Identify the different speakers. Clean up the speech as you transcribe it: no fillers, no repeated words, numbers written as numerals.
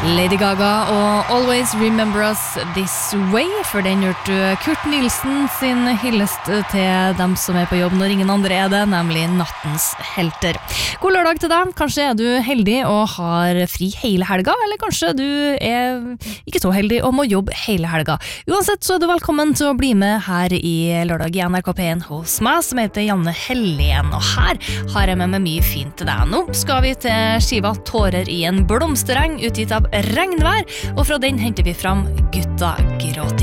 Speaker 1: Lady Gaga og Always Remember Us This Way. For den hørte Kurt Nilsen sin hyllest til dem som på jobb når ingen andre det, nemlig nattens helter. God lørdag til deg. Kanskje du heldig og har fri hele helga, eller kanskje du ikke så heldig og må jobbe hele helga. Uansett så du velkommen til å bli med her i lørdag i NRK P1 hos meg, som heter Janne Helen. Og her har jeg med meg mye fint til deg. Nå skal vi til skiva Tårer i en blomstereng, utgitt av Regnvær, og fra den henter vi fram Gutta gråter.